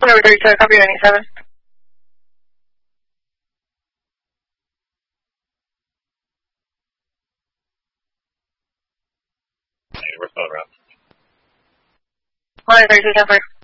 Number 32, copy 97. Hey, we're phone route. 132, 10-4.